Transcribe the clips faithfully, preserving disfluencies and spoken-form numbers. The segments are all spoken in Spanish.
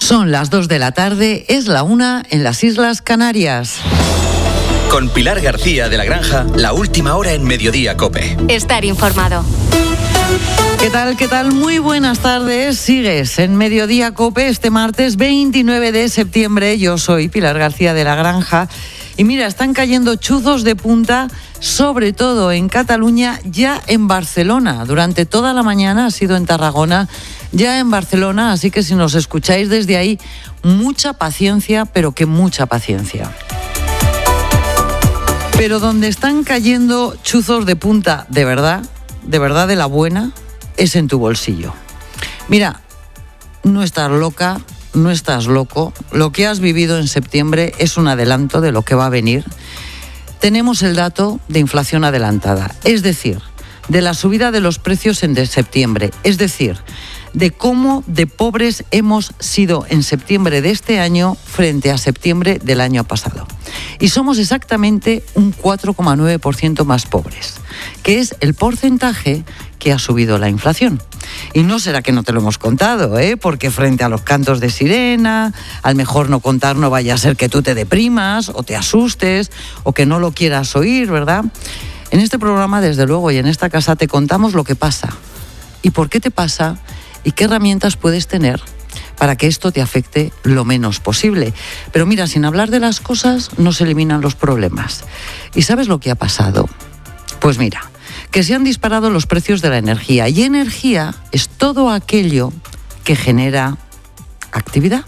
Son las dos de la tarde, es la una en las Islas Canarias. Con Pilar García de la Granja, la última hora en Mediodía COPE. Estar informado. ¿Qué tal? ¿Qué tal? Muy buenas tardes. Sigues en Mediodía COPE este martes veintinueve de septiembre. Yo soy Pilar García de la Granja. Y mira, están cayendo chuzos de punta, sobre todo en Cataluña, ya en Barcelona. Durante toda la mañana ha sido en Tarragona, ya en Barcelona. Así que si nos escucháis desde ahí, mucha paciencia, pero que mucha paciencia. Pero donde están cayendo chuzos de punta de verdad, de verdad de la buena, es en tu bolsillo. Mira, no estás loca, no estás loco. Lo que has vivido en septiembre es un adelanto de lo que va a venir. Tenemos el dato de inflación adelantada, es decir, de la subida de los precios en de septiembre, es decir, de cómo de pobres hemos sido en septiembre de este año frente a septiembre del año pasado. Y somos exactamente un cuatro coma nueve por ciento más pobres, que es el porcentaje que ha subido la inflación. Y no será que no te lo hemos contado, ¿eh? Porque frente a los cantos de sirena, al mejor no contar no vaya a ser que tú te deprimas o te asustes o que no lo quieras oír, ¿verdad? En este programa, desde luego, y en esta casa te contamos lo que pasa y por qué te pasa y qué herramientas puedes tener para que esto te afecte lo menos posible. Pero mira, sin hablar de las cosas no se eliminan los problemas. ¿Y sabes lo que ha pasado? Pues mira, que se han disparado los precios de la energía. Y energía es todo aquello que genera actividad.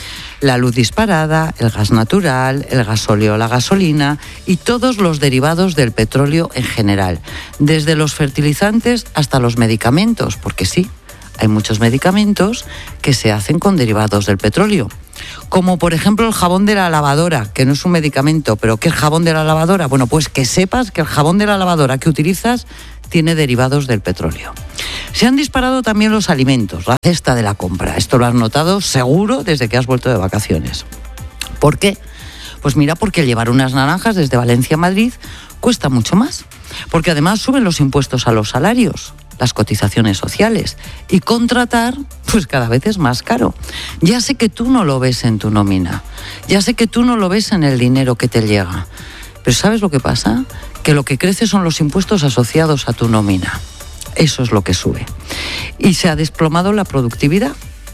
La luz disparada, el gas natural, el gasóleo, la gasolina y todos los derivados del petróleo en general. Desde los fertilizantes hasta los medicamentos, porque sí, hay muchos medicamentos que se hacen con derivados del petróleo. Como por ejemplo el jabón de la lavadora, que no es un medicamento, pero ¿qué es jabón de la lavadora? Bueno, pues que sepas que el jabón de la lavadora que utilizas tiene derivados del petróleo. Se han disparado también los alimentos, la cesta de la compra. Esto lo has notado seguro desde que has vuelto de vacaciones. ¿Por qué? Pues mira, porque llevar unas naranjas desde Valencia a Madrid cuesta mucho más. Porque además suben los impuestos a los salarios, las cotizaciones sociales, y contratar pues cada vez es más caro. Ya sé que tú no lo ves en tu nómina, ya sé que tú no lo ves en el dinero que te llega, pero ¿sabes lo que pasa? Que lo que crece son los impuestos asociados a tu nómina. Eso es lo que sube. Y se ha desplomado la productividad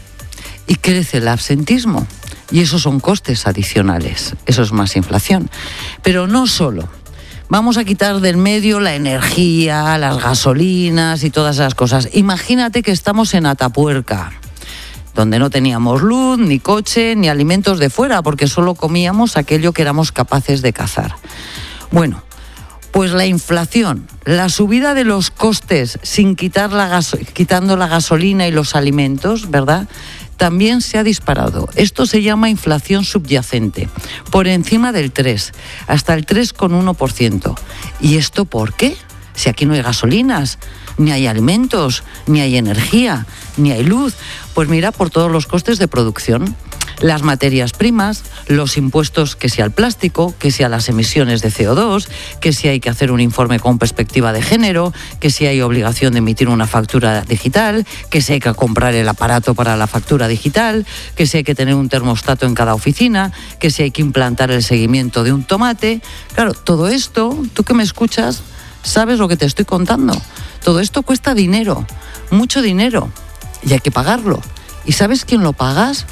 y crece el absentismo, y esos son costes adicionales, eso es más inflación. Pero no solo. Vamos a quitar del medio la energía, las gasolinas y todas esas cosas. Imagínate que estamos en Atapuerca, donde no teníamos luz, ni coche, ni alimentos de fuera, porque solo comíamos aquello que éramos capaces de cazar. Bueno, pues la inflación, la subida de los costes sin quitar la gaso- quitando la gasolina y los alimentos, ¿verdad?, también se ha disparado. Esto se llama inflación subyacente, por encima del tres, hasta el tres coma uno por ciento. ¿Y esto por qué? Si aquí no hay gasolinas, ni hay alimentos, ni hay energía, ni hay luz. Pues mira, por todos los costes de producción. Las materias primas, los impuestos, que sea al plástico, que sea las emisiones de ce o dos, que si hay que hacer un informe con perspectiva de género, que si hay obligación de emitir una factura digital, que si hay que comprar el aparato para la factura digital, que si hay que tener un termostato en cada oficina, que si hay que implantar el seguimiento de un tomate. Claro, todo esto, tú que me escuchas, sabes lo que te estoy contando. Todo esto cuesta dinero, mucho dinero, y hay que pagarlo. ¿Y sabes quién lo pagas?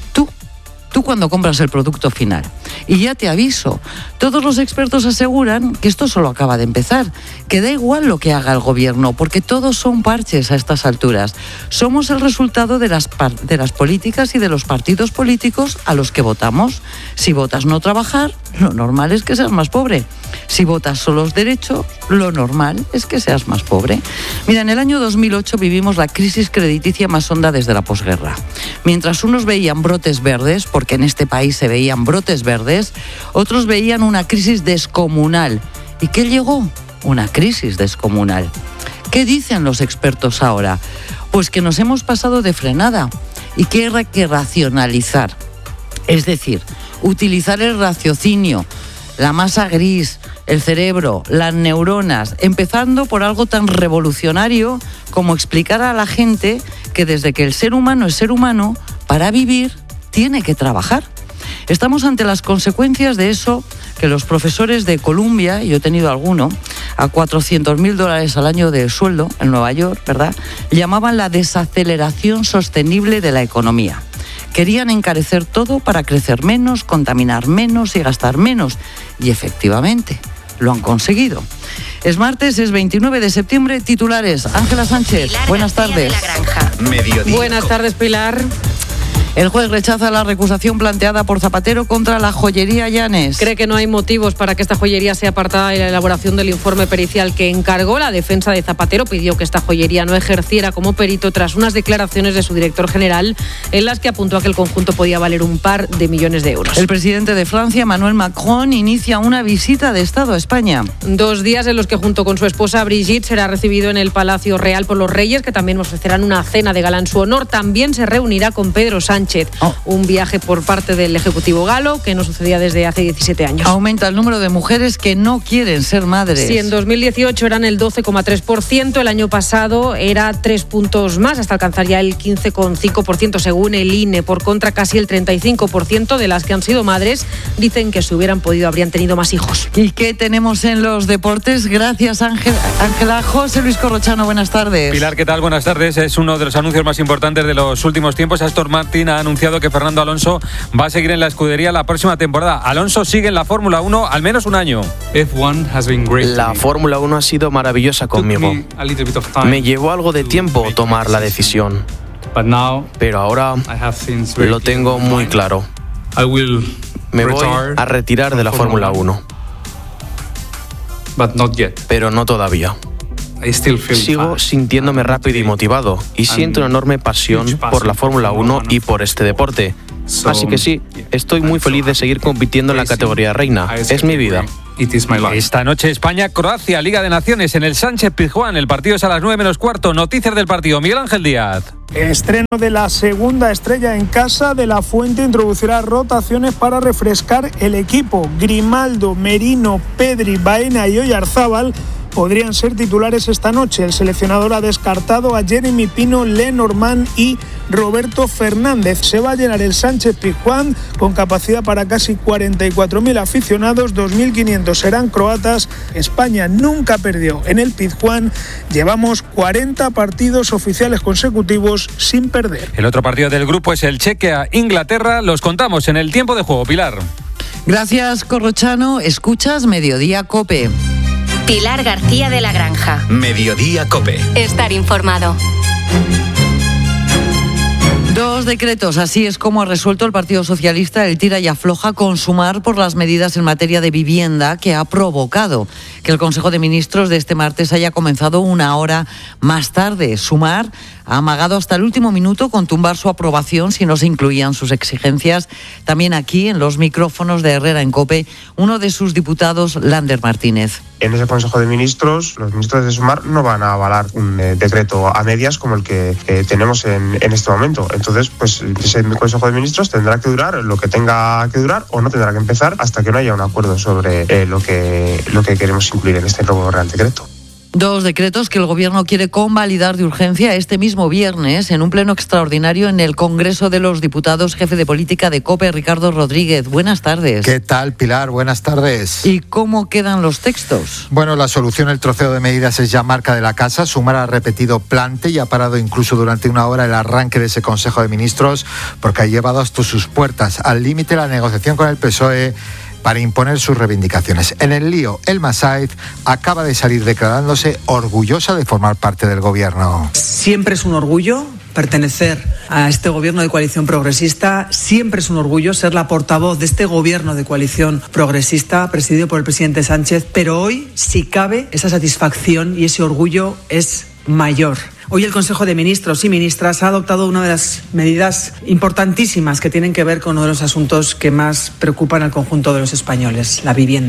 Tú cuando compras el producto final. Y ya te aviso, todos los expertos aseguran que esto solo acaba de empezar, que da igual lo que haga el gobierno, porque todos son parches a estas alturas. Somos el resultado de las, par- de las políticas y de los partidos políticos a los que votamos. Si votas no trabajar, lo normal es que seas más pobre. Si votas solo los derechos, lo normal es que seas más pobre. Mira, en el año dos mil ocho vivimos la crisis crediticia más honda desde la posguerra. Mientras unos veían brotes verdes, porque en este país se veían brotes verdes, otros veían una crisis descomunal. ¿Y qué llegó? Una crisis descomunal. ¿Qué dicen los expertos ahora? Pues que nos hemos pasado de frenada y que hay que racionalizar. Es decir, utilizar el raciocinio, la masa gris, el cerebro, las neuronas, empezando por algo tan revolucionario como explicar a la gente que desde que el ser humano es ser humano, para vivir tiene que trabajar. Estamos ante las consecuencias de eso que los profesores de Columbia, y yo he tenido alguno, a cuatrocientos mil dólares al año de sueldo en Nueva York, ¿verdad?, llamaban la desaceleración sostenible de la economía. Querían encarecer todo para crecer menos, contaminar menos y gastar menos. Y efectivamente, lo han conseguido. Es martes, es veintinueve de septiembre, titulares. Ángela Sánchez, Pilar buenas García tardes. de la Granja. Mediodía. Buenas tardes, Pilar. El juez rechaza la recusación planteada por Zapatero contra la joyería Llanes. Cree que no hay motivos para que esta joyería sea apartada de la elaboración del informe pericial que encargó. La defensa de Zapatero pidió que esta joyería no ejerciera como perito tras unas declaraciones de su director general en las que apuntó a que el conjunto podía valer un par de millones de euros. El presidente de Francia, Emmanuel Macron, inicia una visita de Estado a España. Dos días en los que junto con su esposa Brigitte será recibido en el Palacio Real por los Reyes, que también ofrecerán una cena de gala en su honor. También se reunirá con Pedro Sánchez. Oh. Un viaje por parte del Ejecutivo galo que no sucedía desde hace diecisiete años. Aumenta el número de mujeres que no quieren ser madres. Sí, en dos mil dieciocho eran el doce coma tres por ciento, el año pasado era tres puntos más, hasta alcanzar ya el quince coma cinco por ciento según el I N E. Por contra, casi el treinta y cinco por ciento de las que han sido madres dicen que si hubieran podido habrían tenido más hijos. ¿Y qué tenemos en los deportes? Gracias, Ángel, Ángela. José Luis Corrochano, buenas tardes. Pilar, ¿qué tal? Buenas tardes. Es uno de los anuncios más importantes de los últimos tiempos. Aston Martin ha anunciado que Fernando Alonso va a seguir en la escudería la próxima temporada. Alonso sigue en la Fórmula uno al menos un año. La Fórmula uno ha sido maravillosa conmigo. Me llevó algo de tiempo tomar la decisión, pero ahora lo tengo muy claro. Me voy a retirar de la Fórmula uno, pero no todavía. Sigo sintiéndome rápido y motivado y siento una enorme pasión por la Fórmula uno y por este deporte. Así que sí, estoy muy feliz de seguir compitiendo en la categoría reina. Es mi vida. Esta noche España-Croacia, Liga de Naciones en el Sánchez-Pizjuán. El partido es a las nueve menos cuarto. Noticias del partido. Miguel Ángel Díaz. Estreno de la segunda estrella en casa. De la Fuente introducirá rotaciones para refrescar el equipo. Grimaldo, Merino, Pedri, Baena y Oyarzábal podrían ser titulares esta noche. El seleccionador ha descartado a Jeremy Pino, Lenormand y Roberto Fernández. Se va a llenar el Sánchez-Pizjuán con capacidad para casi cuarenta y cuatro mil aficionados, dos mil quinientos serán croatas. España nunca perdió en el Pizjuán. Llevamos cuarenta partidos oficiales consecutivos sin perder. El otro partido del grupo es el Chequia-Inglaterra. Los contamos en el tiempo de juego. Pilar. Gracias, Corrochano. Escuchas Mediodía COPE. Pilar García de la Granja. Mediodía COPE. Estar informado. Dos decretos, así es como ha resuelto el Partido Socialista el tira y afloja con Sumar por las medidas en materia de vivienda que ha provocado que el Consejo de Ministros de este martes haya comenzado una hora más tarde. Sumar ha amagado hasta el último minuto con tumbar su aprobación si no se incluían sus exigencias. También aquí, en los micrófonos de Herrera en COPE, uno de sus diputados, Lander Martínez. En ese Consejo de Ministros, los ministros de Sumar no van a avalar un eh, decreto a medias como el que eh, tenemos en, en este momento. Entonces, pues ese Consejo de Ministros tendrá que durar lo que tenga que durar o no tendrá que empezar hasta que no haya un acuerdo sobre eh, lo que, lo que queremos incluir en este nuevo Real Decreto. Dos decretos que el Gobierno quiere convalidar de urgencia este mismo viernes en un pleno extraordinario en el Congreso de los Diputados. Jefe de política de COPE, Ricardo Rodríguez. Buenas tardes. ¿Qué tal, Pilar? Buenas tardes. ¿Y cómo quedan los textos? Bueno, la solución, el troceo de medidas es ya marca de la casa. Sumar ha repetido plante y ha parado incluso durante una hora el arranque de ese Consejo de Ministros porque ha llevado hasta sus puertas al límite la negociación con el P S O E para imponer sus reivindicaciones. En el lío, Elma Sáez acaba de salir declarándose orgullosa de formar parte del gobierno. Siempre es un orgullo pertenecer a este gobierno de coalición progresista, siempre es un orgullo ser la portavoz de este gobierno de coalición progresista presidido por el presidente Sánchez, pero hoy, si cabe, esa satisfacción y ese orgullo es mayor. Hoy el Consejo de Ministros y Ministras ha adoptado una de las medidas importantísimas que tienen que ver con uno de los asuntos que más preocupan al conjunto de los españoles, la vivienda.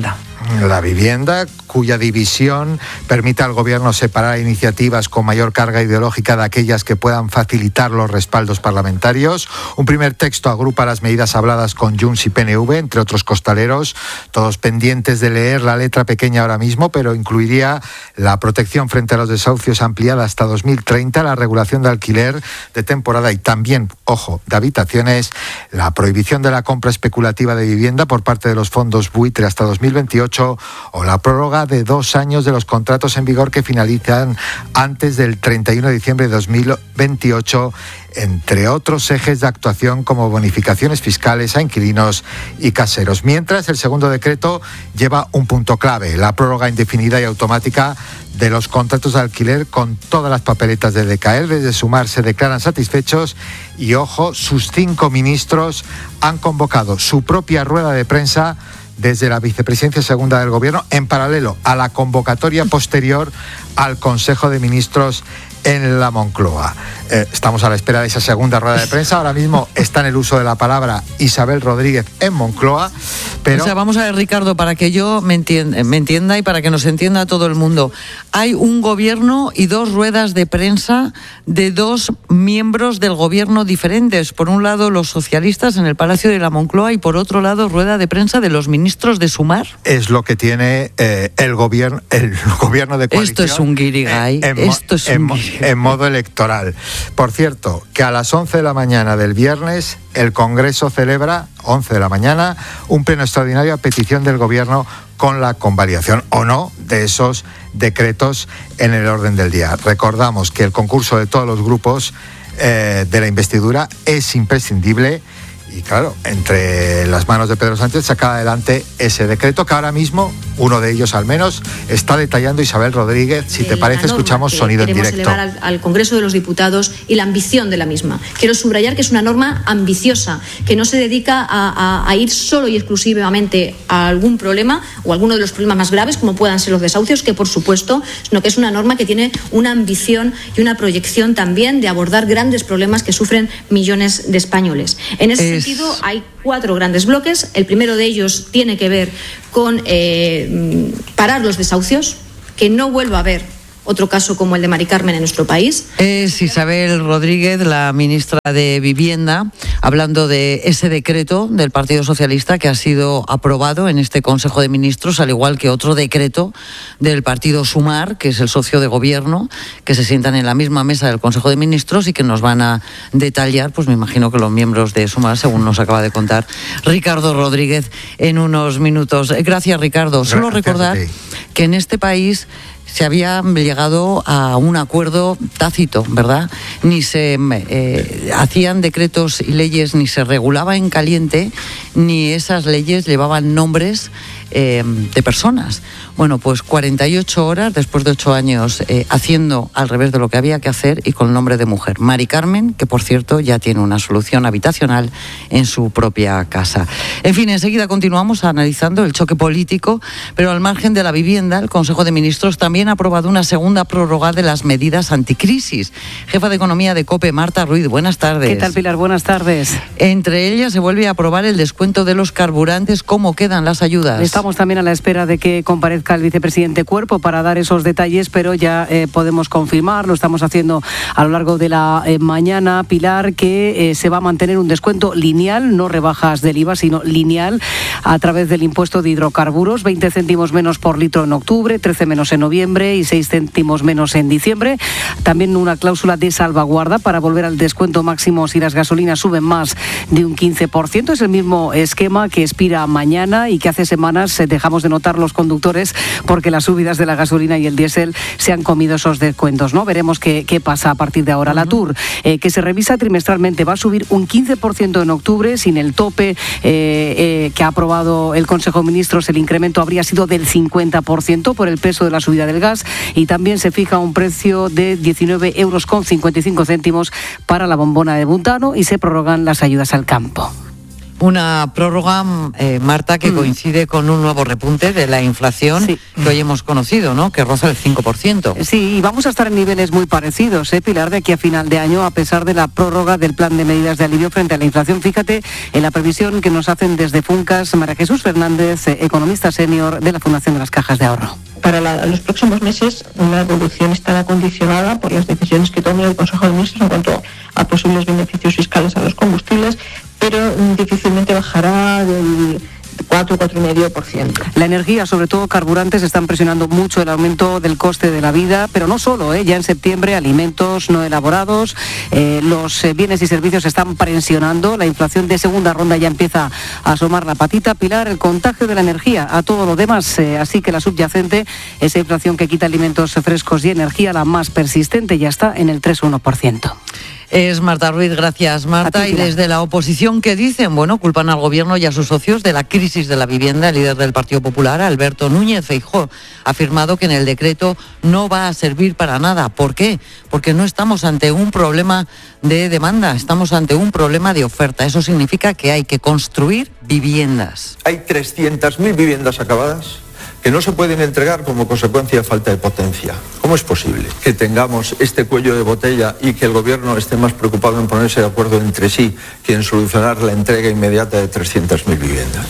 la vivienda, cuya división permite al Gobierno separar iniciativas con mayor carga ideológica de aquellas que puedan facilitar los respaldos parlamentarios. Un primer texto agrupa las medidas habladas con Junts y P N V, entre otros costaleros, todos pendientes de leer la letra pequeña ahora mismo, pero incluiría la protección frente a los desahucios ampliada hasta dos mil treinta, la regulación de alquiler de temporada y también, ojo, de habitaciones, la prohibición de la compra especulativa de vivienda por parte de los fondos buitre hasta dos mil veintiocho o la prórroga de dos años de los contratos en vigor que finalizan antes del treinta y uno de diciembre de dos mil veintiocho, entre otros ejes de actuación como bonificaciones fiscales a inquilinos y caseros. Mientras, el segundo decreto lleva un punto clave, la prórroga indefinida y automática de los contratos de alquiler con todas las papeletas de decaer. Desde Sumar se declaran satisfechos y, ojo, sus cinco ministros han convocado su propia rueda de prensa desde la vicepresidencia segunda del Gobierno, en paralelo a la convocatoria posterior al Consejo de Ministros en la Moncloa. Eh, estamos a la espera de esa segunda rueda de prensa. Ahora mismo está en el uso de la palabra Isabel Rodríguez en Moncloa, pero... O sea, vamos a ver, Ricardo, para que yo me entienda, me entienda y para que nos entienda todo el mundo. Hay un gobierno y dos ruedas de prensa de dos miembros del gobierno diferentes. Por un lado, los socialistas en el Palacio de la Moncloa y por otro lado, rueda de prensa de los ministros de Sumar. Es lo que tiene eh, el gobierno el gobierno de coalición. Esto es un guirigay. En, Esto es en, un guirigay. En modo electoral. Por cierto, que a las once de la mañana del viernes el Congreso celebra, once de la mañana, un pleno extraordinario a petición del Gobierno con la convalidación o no de esos decretos en el orden del día. Recordamos que el concurso de todos los grupos eh, de la investidura es imprescindible. Y claro, entre las manos de Pedro Sánchez saca adelante ese decreto que ahora mismo, uno de ellos al menos, está detallando Isabel Rodríguez. Si te parece, escuchamos sonido en directo. Queremos elevar al, al Congreso de los Diputados y la ambición de la misma. Quiero subrayar que es una norma ambiciosa, que no se dedica a, a, a ir solo y exclusivamente a algún problema o alguno de los problemas más graves, como puedan ser los desahucios, que por supuesto, sino que es una norma que tiene una ambición y una proyección también de abordar grandes problemas que sufren millones de españoles. En ese es... sentido, hay cuatro grandes bloques. El primero de ellos tiene que ver con eh, parar los desahucios, que no vuelva a haber otro caso como el de Mari Carmen en nuestro país. Es Isabel Rodríguez, la ministra de Vivienda, hablando de ese decreto del Partido Socialista que ha sido aprobado en este Consejo de Ministros, al igual que otro decreto del Partido Sumar, que es el socio de gobierno, que se sientan en la misma mesa del Consejo de Ministros y que nos van a detallar, pues me imagino que los miembros de Sumar, según nos acaba de contar Ricardo Rodríguez en unos minutos. Gracias, Ricardo. Solo Gracias recordar que en este país se había llegado a un acuerdo tácito, ¿verdad? Ni se eh, hacían decretos y leyes, ni se regulaba en caliente, ni esas leyes llevaban nombres eh, de personas. Bueno, pues cuarenta y ocho horas, después de ocho años eh, haciendo al revés de lo que había que hacer y con el nombre de mujer. Mari Carmen, que por cierto ya tiene una solución habitacional en su propia casa. En fin, enseguida continuamos analizando el choque político, pero al margen de la vivienda, el Consejo de Ministros también ha aprobado una segunda prórroga de las medidas anticrisis. Jefa de Economía de COPE, Marta Ruiz, buenas tardes. ¿Qué tal, Pilar? Buenas tardes. Entre ellas se vuelve a aprobar el descuento de los carburantes. ¿Cómo quedan las ayudas? Estamos también a la espera de que comparezca el vicepresidente Cuerpo para dar esos detalles, pero ya eh, podemos confirmar, lo estamos haciendo a lo largo de la eh, mañana, Pilar, que eh, se va a mantener un descuento lineal, no rebajas del I V A, sino lineal, a través del impuesto de hidrocarburos, veinte céntimos menos por litro en octubre, trece menos en noviembre y seis céntimos menos en diciembre. También una cláusula de salvaguarda para volver al descuento máximo si las gasolinas suben más de un quince por ciento. Es el mismo esquema que expira mañana y que hace semanas dejamos de notar los conductores porque las subidas de la gasolina y el diésel se han comido esos descuentos, ¿no? Veremos qué, qué pasa a partir de ahora. La Tour, eh, que se revisa trimestralmente, va a subir un quince por ciento en octubre, sin el tope eh, eh, que ha aprobado el Consejo de Ministros. El incremento habría sido del cincuenta por ciento por el peso de la subida del gas, y también se fija un precio de diecinueve euros con cincuenta y cinco céntimos para la bombona de butano y se prorrogan las ayudas al campo. Una prórroga, eh, Marta, que mm. coincide con un nuevo repunte de la inflación sí. que hoy hemos conocido, ¿no? Que roza el cinco por ciento. Sí, y vamos a estar en niveles muy parecidos, ¿eh, Pilar, de aquí a final de año, a pesar de la prórroga del plan de medidas de alivio frente a la inflación. Fíjate en la previsión que nos hacen desde Funcas María Jesús Fernández, eh, economista senior de la Fundación de las Cajas de Ahorro. Para la, los próximos meses, la evolución estará condicionada por las decisiones que tome el Consejo de Ministros en cuanto a posibles beneficios fiscales a los combustibles, pero difícilmente bajará del cuatro, cuatro coma cinco por ciento. La energía, sobre todo carburantes, están presionando mucho el aumento del coste de la vida, pero no solo, ¿eh? Ya en septiembre, alimentos no elaborados, eh, los eh, bienes y servicios están presionando, la inflación de segunda ronda ya empieza a asomar la patita. Pilar, el contagio de la energía a todo lo demás, eh, así que la subyacente, esa inflación que quita alimentos frescos y energía, la más persistente, ya está en el tres coma uno por ciento. Es Marta Ruiz, gracias Marta. Y desde la oposición, ¿qué dicen? Bueno, culpan al gobierno y a sus socios de la crisis de la vivienda. El líder del Partido Popular, Alberto Núñez Feijóo, ha afirmado que en el decreto no va a servir para nada. ¿Por qué? Porque no estamos ante un problema de demanda, estamos ante un problema de oferta. Eso significa que hay que construir viviendas. Hay trescientas mil viviendas acabadas que no se pueden entregar como consecuencia de falta de potencia. ¿Cómo es posible que tengamos este cuello de botella y que el gobierno esté más preocupado en ponerse de acuerdo entre sí que en solucionar la entrega inmediata de trescientas mil viviendas?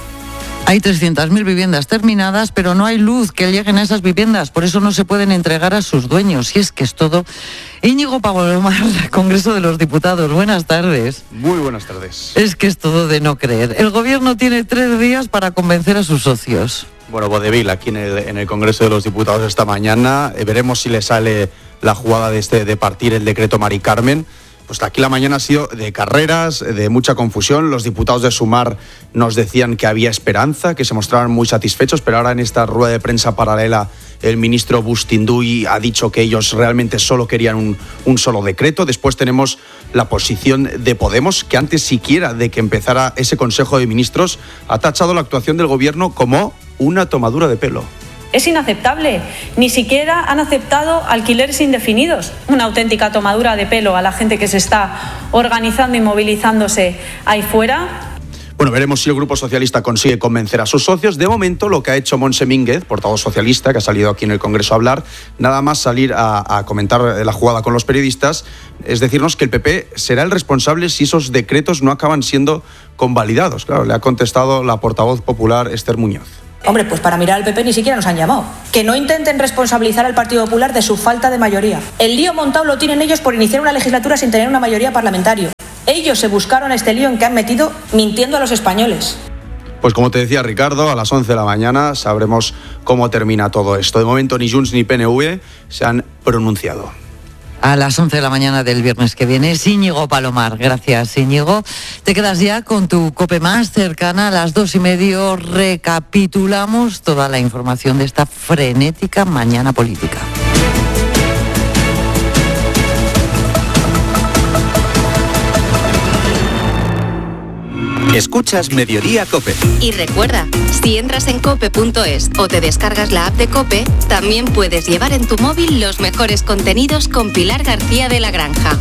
Hay trescientas mil viviendas terminadas, pero no hay luz que lleguen a esas viviendas, por eso no se pueden entregar a sus dueños. Y es que es todo. Íñigo Palomar, Congreso de los Diputados, buenas tardes. Muy buenas tardes. Es que es todo de no creer. El gobierno tiene tres días para convencer a sus socios. Bueno, vodevil aquí en el, en el Congreso de los Diputados esta mañana. Eh, veremos si le sale la jugada de, este, de partir el decreto Mari Carmen. Pues aquí la mañana ha sido de carreras, de mucha confusión. Los diputados de Sumar nos decían que había esperanza, que se mostraban muy satisfechos, pero ahora en esta rueda de prensa paralela el ministro Bustinduy ha dicho que ellos realmente solo querían un, un solo decreto. Después tenemos la posición de Podemos, que antes siquiera de que empezara ese Consejo de Ministros ha tachado la actuación del gobierno como una tomadura de pelo. Es inaceptable. Ni siquiera han aceptado alquileres indefinidos. Una auténtica tomadura de pelo a la gente que se está organizando y movilizándose ahí fuera. Bueno, veremos si el Grupo Socialista consigue convencer a sus socios. De momento, lo que ha hecho Montse Mínguez, portavoz socialista, que ha salido aquí en el Congreso a hablar, nada más salir a, a comentar la jugada con los periodistas, es decirnos que el P P será el responsable si esos decretos no acaban siendo convalidados. Claro, le ha contestado la portavoz popular Esther Muñoz. Hombre, pues para mirar al P P ni siquiera nos han llamado. Que no intenten responsabilizar al Partido Popular de su falta de mayoría. El lío montado lo tienen ellos por iniciar una legislatura sin tener una mayoría parlamentaria. Ellos se buscaron este lío en que han metido mintiendo a los españoles. Pues como te decía Ricardo, a las once de la mañana sabremos cómo termina todo esto. De momento ni Junts ni P N V se han pronunciado. A las once de la mañana del viernes que viene, Íñigo Palomar. Gracias, Íñigo. Te quedas ya con tu COPE más cercana a las dos y medio. Recapitulamos toda la información de esta frenética mañana política. Escuchas Mediodía COPE. Y recuerda, si entras en cope punto es o te descargas la app de COPE, también puedes llevar en tu móvil los mejores contenidos con Pilar García de la Granja.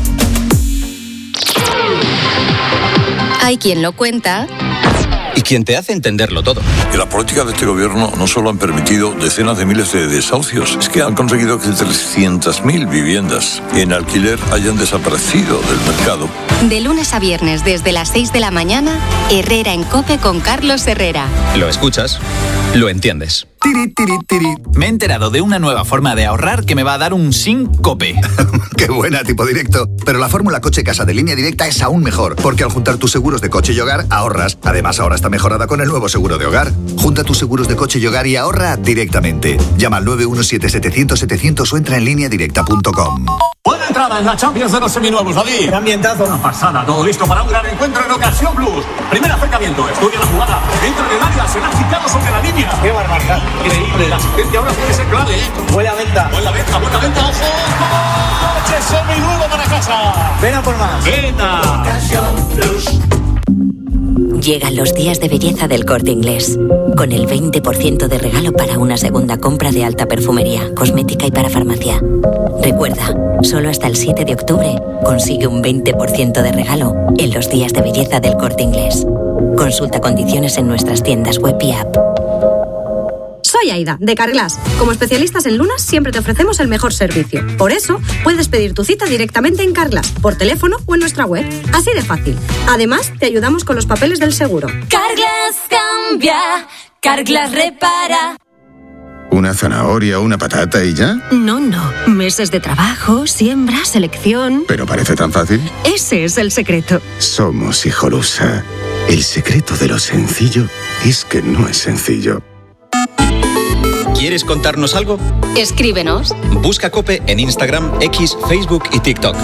Hay quien lo cuenta y quien te hace entenderlo todo. Y la política de este gobierno no solo han permitido decenas de miles de desahucios, es que han conseguido que trescientas mil viviendas en alquiler hayan desaparecido del mercado. De lunes a viernes desde las seis de la mañana, Herrera en COPE con Carlos Herrera. Lo escuchas, lo entiendes. Tiri, tiri, tiri. Me he enterado de una nueva forma de ahorrar que me va a dar un SINCOPE. ¡Qué buena, tipo directo! Pero la fórmula Coche Casa de Línea Directa es aún mejor, porque al juntar tus seguros de coche y hogar, ahorras. Además, ahora está mejorada con el nuevo seguro de hogar. Junta tus seguros de coche y hogar y ahorra directamente. Llama al nueve uno siete setecientos setecientos o entra en línea directa punto com. Buena entrada en la Champions de los seminuevos, David. Qué ambientazo. Una pasada, todo listo para un gran encuentro en Ocasión Plus. Primer acercamiento, estudia la jugada, entra en el área, se la ha quitado sobre la línea. Qué barbaridad. Increíble, la asistencia ahora puede ser clave, ¿eh? Buena venta. Buena venta, buena venta, ojo. Coche seminuevo para casa. Ven a por más. Venta. Ocasión Plus. Llegan los días de belleza del Corte Inglés, con el veinte por ciento de regalo para una segunda compra de alta perfumería, cosmética y para farmacia. Recuerda, solo hasta el siete de octubre consigue un veinte por ciento de regalo en los días de belleza del Corte Inglés. Consulta condiciones en nuestras tiendas web y app. Soy Aida, de Carglass. Como especialistas en lunas, siempre te ofrecemos el mejor servicio. Por eso, puedes pedir tu cita directamente en Carglass, por teléfono o en nuestra web. Así de fácil. Además, te ayudamos con los papeles del seguro. Carglass cambia, Carglass repara. ¿Una zanahoria o una patata y ya? No, no. Meses de trabajo, siembra, selección... ¿Pero parece tan fácil? Ese es el secreto. Somos Hijolusa. El secreto de lo sencillo es que no es sencillo. ¿Quieres contarnos algo? Escríbenos. Busca COPE en Instagram, X, Facebook y TikTok.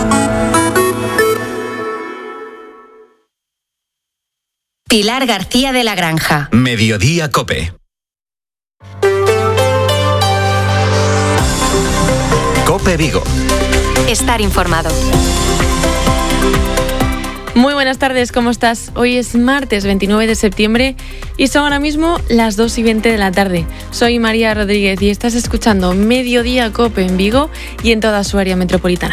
Pilar García de la Granja. Mediodía COPE. COPE Vigo. Estar informado. Muy buenas tardes, ¿cómo estás? Hoy es martes veintinueve de septiembre y son ahora mismo las dos y veinte de la tarde. Soy María Rodríguez y estás escuchando Mediodía COPE en Vigo y en toda su área metropolitana.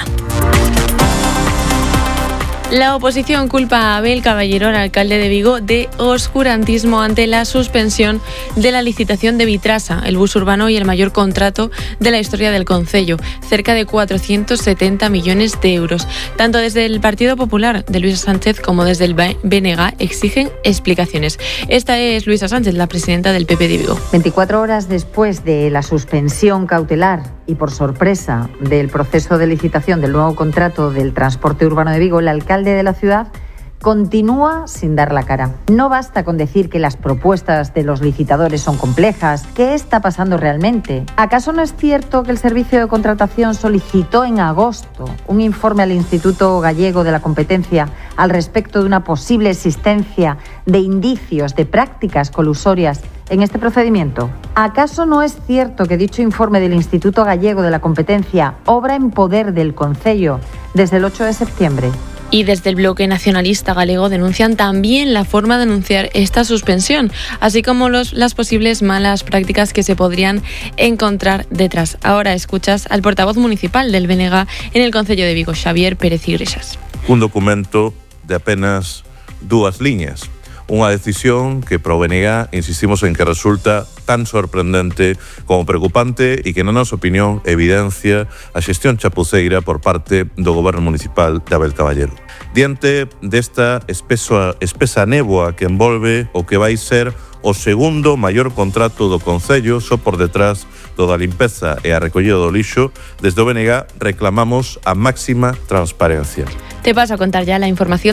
La oposición culpa a Abel Caballero, el alcalde de Vigo, de oscurantismo ante la suspensión de la licitación de Vitrasa, el bus urbano y el mayor contrato de la historia del concello, cerca de cuatrocientos setenta millones de euros. Tanto desde el Partido Popular de Luisa Sánchez como desde el B N G exigen explicaciones. Esta es Luisa Sánchez, la presidenta del P P de Vigo. veinticuatro horas después de la suspensión cautelar y por sorpresa del proceso de licitación del nuevo contrato del transporte urbano de Vigo, el alcalde de la ciudad continúa sin dar la cara. No basta con decir que las propuestas de los licitadores son complejas. ¿Qué está pasando realmente? ¿Acaso no es cierto que el servicio de contratación solicitó en agosto un informe al Instituto Gallego de la Competencia al respecto de una posible existencia de indicios de prácticas colusorias en este procedimiento? ¿Acaso no es cierto que dicho informe del Instituto Gallego de la Competencia obra en poder del concello desde el ocho de septiembre? Y desde el bloque nacionalista galego denuncian también la forma de anunciar esta suspensión, así como los, las posibles malas prácticas que se podrían encontrar detrás. Ahora escuchas al portavoz municipal del B N G en el concello de Vigo, Xavier Pérez Iglesias. Un documento de apenas dúas liñas. Unha decisión que para o B N G insistimos en que resulta tan sorprendente como preocupante e que, na nosa opinión, evidencia a xestión chapuceira por parte do goberno municipal de Abel Caballero. Diante desta espesa, espesa néboa que envolve o que vai ser o segundo maior contrato do concello, só por detrás do da limpeza e a recollida do lixo, desde o B N G reclamamos a máxima transparencia. Te paso a contar ya la información